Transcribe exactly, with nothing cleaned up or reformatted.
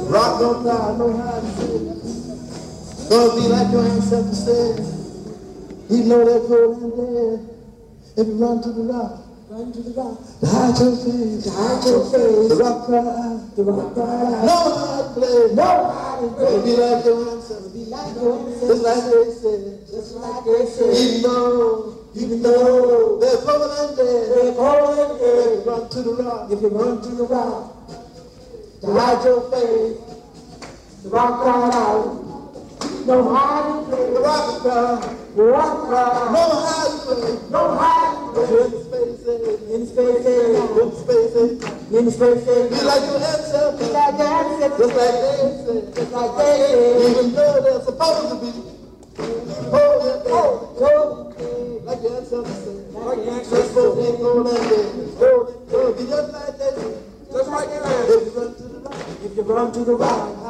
Rock don't die, know how to say it. Gonna be like your ancestors said. You know they're cold and dead. If you run to the rock, run to the rock. To hide your face, to hide your face. The rock cry, the rock cry. Know how to play, know how to play. Be like your ancestors, be like your ancestors. Just like they said, just like they said. Even though, even though they're cold and dead, they're cold and dead. If you run to the rock, if you run to the rock, to hide your face, the rock cry out. Know how to play, the rock cry. The rock cry. Know how to play, know how to play. In space, in space, in space, in space. Be like your ancestors, be like your ancestors. Just like they said, just like they said. Even though they're supposed to be cold and dead, cold, like your ancestors said. Like your ancestors said, cold and dead, cold and dead. Be just like they said, just like they said. If you run to the rock, if you run to the rock.